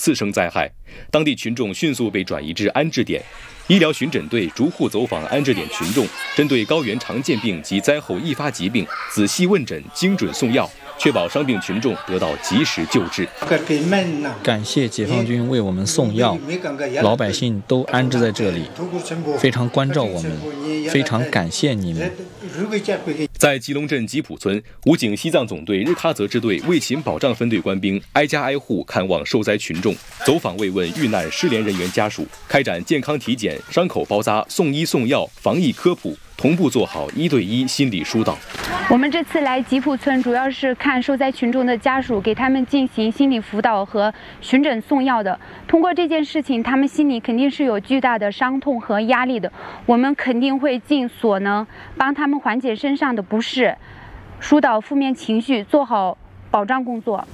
次生灾害，当地群众迅速被转移至安置点。医疗巡诊队逐户走访安置点群众，针对高原常见病及灾后易发疾病仔细问诊、精准送药，确保伤病群众得到及时救治。 感谢解放军为我们送药，老百姓都安置在这里，非常关照我们，非常感谢你们。 在吉隆镇吉普村，武警西藏总队日喀则支队卫勤保障分队官兵挨家挨户看望受灾群众，走访慰问遇难失联人员家属，开展健康体检、伤口包扎、送医送药、防疫科普，同步做好1对1心理疏导。 我们这次来吉普村，主要是看受灾群众的家属，给他们进行心理辅导和巡诊送药的。通过这件事情，他们心里肯定是有巨大的伤痛和压力的。我们肯定会尽所能帮他们缓解身上的不适，疏导负面情绪，做好保障工作。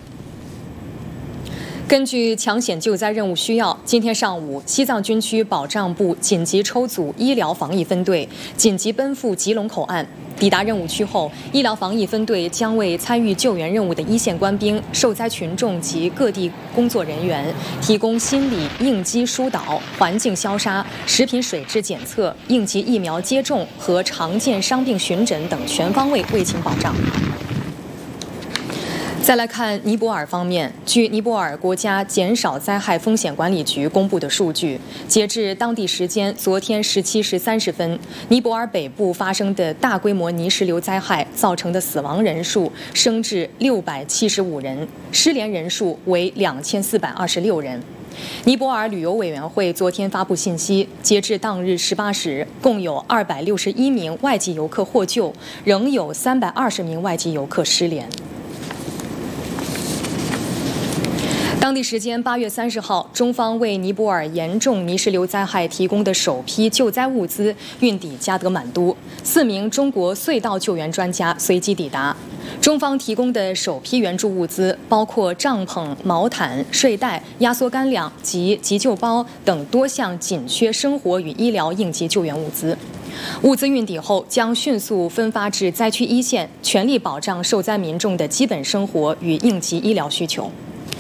根据抢险救灾任务需要，今天上午，西藏军区保障部紧急抽组医疗防疫分队紧急奔赴吉隆口岸。抵达任务区后，医疗防疫分队将为参与救援任务的一线官兵、受灾群众及各地工作人员提供心理应激疏导、环境消杀、食品水质检测、应急疫苗接种和常见伤病巡诊等全方位卫勤保障。再来看尼泊尔方面，据尼泊尔国家减少灾害风险管理局公布的数据，截至当地时间昨天17时30分，尼泊尔北部发生的大规模泥石流灾害造成的死亡人数升至675人，失联人数为2426人。尼泊尔旅游委员会昨天发布信息，截至当日18时，共有261名外籍游客获救，仍有320名外籍游客失联。当地时间8月30号，中方为尼泊尔严重泥石流灾害提供的首批救灾物资运抵加德满都，4名中国隧道救援专家随即抵达。中方提供的首批援助物资包括帐篷、毛毯、睡袋、压缩干粮及急救包等多项紧缺生活与医疗应急救援物资。物资运抵后，将迅速分发至灾区一线，全力保障受灾民众的基本生活与应急医疗需求。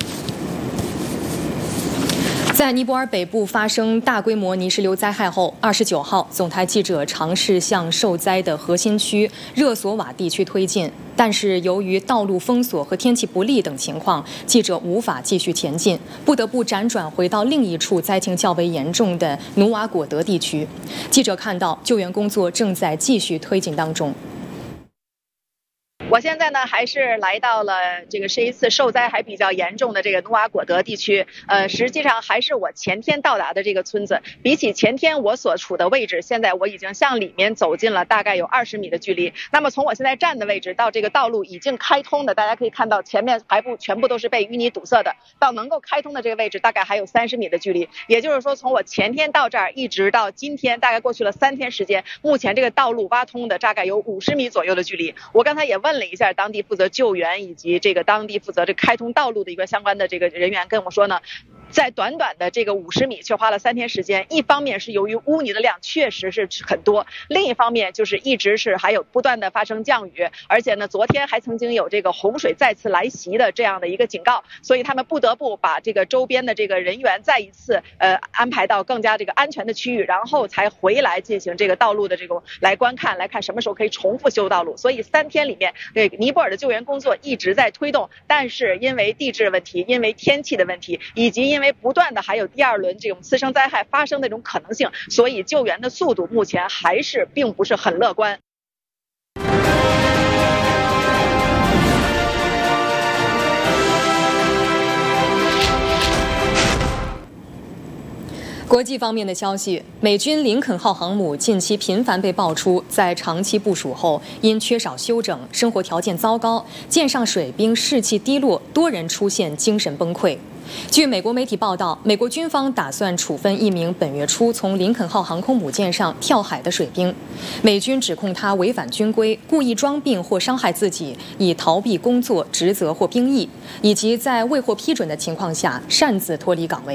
在尼泊尔北部发生大规模泥石流灾害后，29号，总台记者尝试向受灾的核心区热索瓦地区推进，但是由于道路封锁和天气不利等情况，记者无法继续前进，不得不辗转回到另一处灾情较为严重的努瓦果德地区。记者看到，救援工作正在继续推进当中。 我现在呢，还是来到了这个是一次受灾还比较严重的这个努瓦果德地区。实际上还是我前天到达的这个村子。比起前天我所处的位置，现在我已经向里面走进了大概有20米的距离。那么从我现在站的位置到这个道路已经开通的，大家可以看到前面还不全部都是被淤泥堵塞的，到能够开通的这个位置大概还有30米的距离。也就是说，从我前天到这儿一直到今天，大概过去了3天时间，目前这个道路挖通的大概有50米左右的距离。我刚才也问了一下当地负责救援以及这个当地负责这开通道路的一个相关的这个人员，跟我说呢，在短短的这个50米却花了3天时间。一方面是由于污泥的量确实是很多，另一方面就是一直是还有不断的发生降雨，而且呢昨天还曾经有这个洪水再次来袭的这样的一个警告，所以他们不得不把这个周边的这个人员再一次安排到更加这个安全的区域，然后才回来进行这个道路的这种来观看，来看什么时候可以重复修道路。所以3天里面尼泊尔的救援工作一直在推动，但是因为地质问题，因为天气的问题，以及因为不断的还有第2轮这种次生灾害发生的这种可能性，所以救援的速度目前还是并不是很乐观。 国际方面的消息，美军林肯号航母近期频繁被爆出在长期部署后因缺少休整、生活条件糟糕，舰上水兵士气低落，多人出现精神崩溃。据美国媒体报道，美国军方打算处分1名本月初从林肯号航空母舰上跳海的水兵，美军指控他违反军规，故意装病或伤害自己，以逃避工作职责或兵役，以及在未获批准的情况下擅自脱离岗位。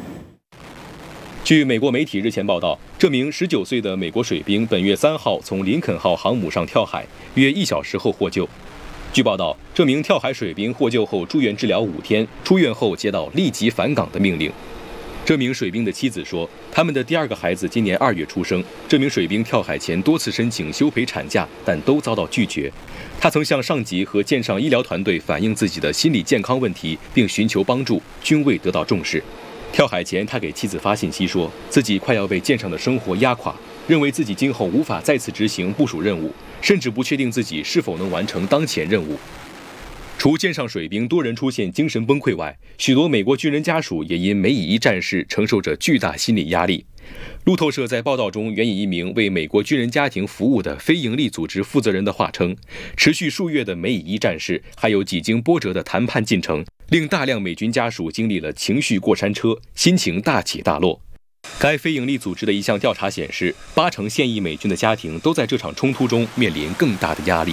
据美国媒体日前报道，这名19岁的美国水兵本月3号从林肯号航母上跳海，约1小时后获救。 据报道，这名跳海水兵获救后住院治疗5天，出院后接到立即返岗的命令。这名水兵的妻子说，他们的第2个孩子今年2月出生。这名水兵跳海前多次申请休陪产假，但都遭到拒绝。他曾向上级和舰上医疗团队反映自己的心理健康问题，并寻求帮助，均未得到重视。跳海前，他给妻子发信息说，自己快要被舰上的生活压垮，认为自己今后无法再次执行部署任务，甚至不确定自己是否能完成当前任务。除舰上水兵多人出现精神崩溃外，许多美国军人家属也因梅以一战事承受着巨大心理压力。路透社在报道中援引一名为美国军人家庭服务的非营利组织负责人的话称，持续数月的梅以一战事还有几经波折的谈判进程，令大量美军家属经历了情绪过山车，心情大起大落。该非营利组织的一项调查显示，80%现役美军的家庭都在这场冲突中面临更大的压力。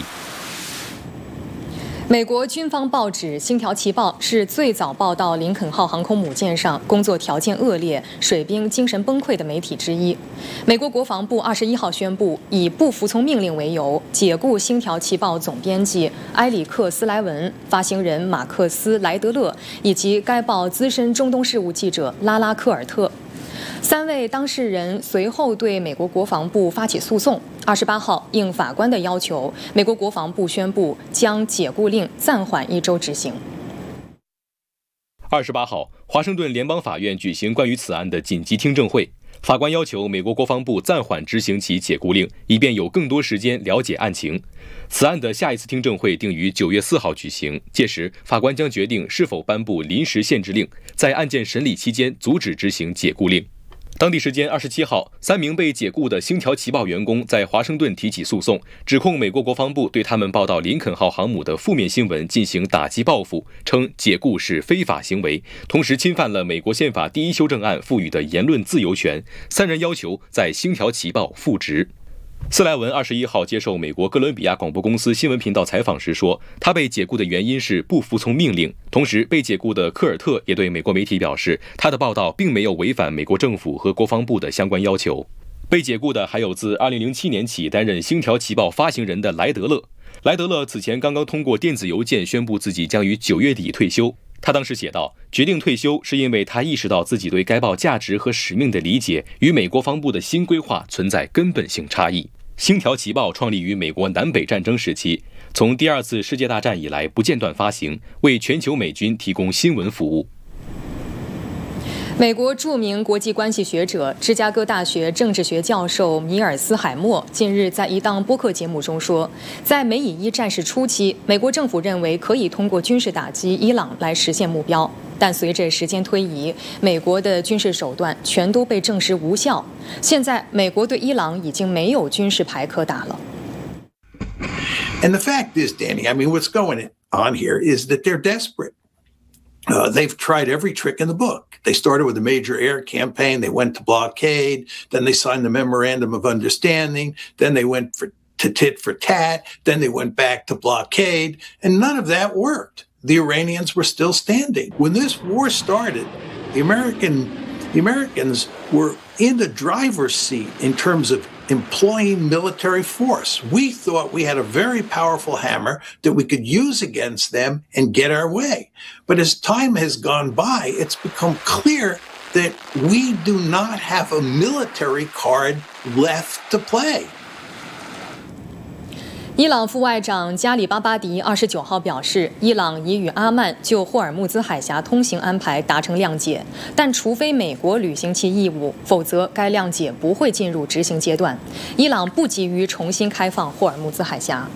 美国军方报纸《星条旗报》是最早报道林肯号航空母舰上工作条件恶劣、水兵精神崩溃的媒体之一。美国国防部21号宣布，以不服从命令为由，解雇《星条旗报》总编辑埃里克·斯莱文、发行人马克思·莱德勒以及该报资深中东事务记者拉拉·科尔特。3位当事人随后对美国国防部发起诉讼。28号，应法官的要求，美国国防部宣布将解雇令暂缓1周执行。 28号，华盛顿联邦法院举行关于此案的紧急听证会，法官要求美国国防部暂缓执行其解雇令，以便有更多时间了解案情。此案的下一次听证会定于9月4号举行，届时法官将决定是否颁布临时限制令，在案件审理期间阻止执行解雇令。当地时间27号，3名被解雇的《星条旗报》员工在华盛顿提起诉讼，指控美国国防部对他们报道林肯号航母的负面新闻进行打击报复，称解雇是非法行为，同时侵犯了美国宪法第1修正案赋予的言论自由权。3人要求在《星条旗报》复职。斯莱文21号接受美国哥伦比亚广播公司新闻频道采访时说，他被解雇的原因是不服从命令。同时，被解雇的科尔特也对美国媒体表示，他的报道并没有违反美国政府和国防部的相关要求。被解雇的还有自2007年起担任《星条旗报》发行人的莱德勒。莱德勒此前刚刚通过电子邮件宣布自己将于9月底退休。他当时写道，决定退休是因为他意识到自己对该报价值和使命的理解与美国防部的新规划存在根本性差异。星条旗报创立于美国南北战争时期，从第2次世界大战以来不间断发行，为全球美军提供新闻服务。 美国著名国际关系学者、芝加哥大学政治学教授米尔斯海默近日在一档播客节目中说，在梅以一战事初期，美国政府认为可以通过军事打击伊朗来实现目标，但随着时间推移，美国的军事手段全都被证实无效。现在，美国对伊朗已经没有军事牌可打了。 And the fact is, Danny, I mean, what's going on here is that they're desperate. They've tried every trick in the book. They started with a major air campaign. They went to blockade. Then they signed the Memorandum of Understanding. Then they went to tit for tat. Then they went back to blockade. And none of that worked. The Iranians were still standing. When this war started, the Americans were in the driver's seat in terms of employing military force. We thought we had a very powerful hammer that we could use against them and get our way. But as time has gone by, it's become clear that we do not have a military card left to play. 伊朗副外长加里巴巴迪29号表示，伊朗已与阿曼就霍尔木兹海峡通行安排达成谅解，但除非美国履行其义务，否则该谅解不会进入执行阶段。伊朗不急于重新开放霍尔木兹海峡。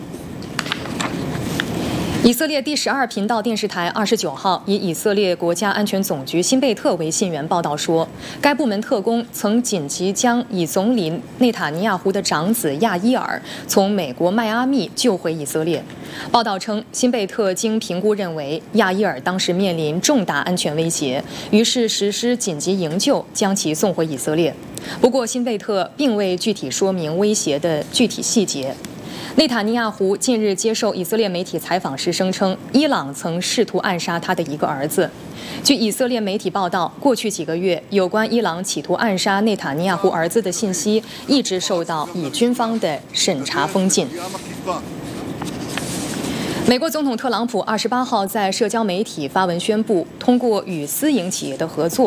以色列第12频道电视台29号以以色列国家安全总局辛贝特为信源报道说，该部门特工曾紧急将以总理内塔尼亚胡的长子亚伊尔从美国迈阿密救回以色列。报道称，辛贝特经评估认为亚伊尔当时面临重大安全威胁，于是实施紧急营救，将其送回以色列。不过，辛贝特并未具体说明威胁的具体细节。内塔尼亚胡近日接受以色列媒体采访时声称，伊朗曾试图暗杀他的一个儿子。据以色列媒体报道，过去几个月，有关伊朗企图暗杀内塔尼亚胡儿子的信息一直受到以军方的审查封禁。 美国总统特朗普28号在社交媒体发文宣布，通过与私营企业的合作。